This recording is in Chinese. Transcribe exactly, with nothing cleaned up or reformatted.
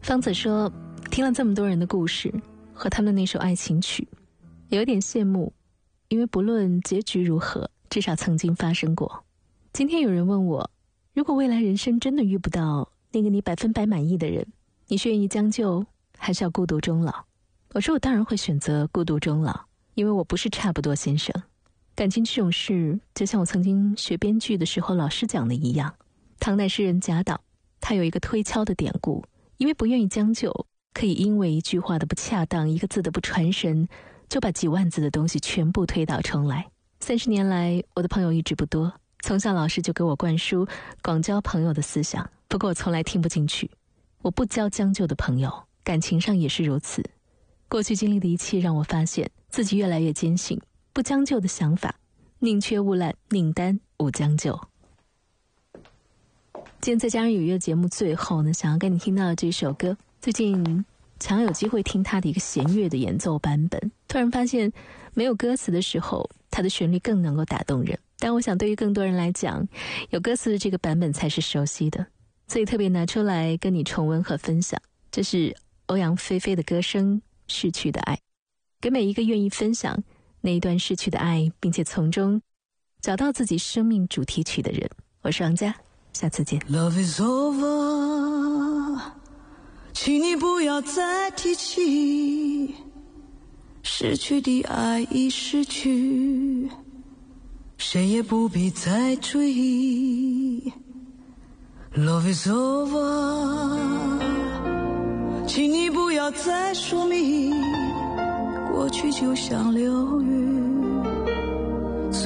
方子说，听了这么多人的故事和他们的那首爱情曲，有点羡慕，因为不论结局如何，至少曾经发生过。今天有人问我，如果未来人生真的遇不到那个你百分百满意的人，你是愿意将就还是要孤独终老？我说我当然会选择孤独终老，因为我不是差不多先生。感情这种事，就像我曾经学编剧的时候老师讲的一样，唐代诗人贾岛，他有一个推敲的典故，因为不愿意将就，可以因为一句话的不恰当，一个字的不传神，就把几万字的东西全部推倒重来。三十年来，我的朋友一直不多，从小老师就给我灌输广交朋友的思想，不过我从来听不进去。我不交将就的朋友，感情上也是如此。过去经历的一切让我发现自己越来越坚信，不将就的想法，宁缺毋滥，宁单勿将就。今天在家人有约节目最后呢，想要跟你听到的这首歌，最近常有机会听它的一个弦乐的演奏版本，突然发现没有歌词的时候，它的旋律更能够打动人。但我想对于更多人来讲，有歌词的这个版本才是熟悉的，所以特别拿出来跟你重温和分享。这是欧阳菲菲的歌声《逝去的爱》，给每一个愿意分享那一段逝去的爱，并且从中找到自己生命主题曲的人。我是王佳，下次见。 Love is over， 请你不要再提起，失去的爱已失去，谁也不必再追忆。 Love is over， 请你不要再说明，过去就像流云，